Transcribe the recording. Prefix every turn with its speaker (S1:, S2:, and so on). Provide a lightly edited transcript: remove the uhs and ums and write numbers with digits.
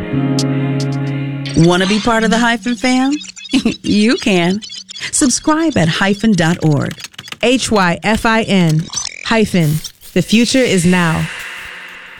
S1: Want to be part of the Hyphen fam? You can. Subscribe at hyphen.org.
S2: HYFIN. Hyphen. The future is now.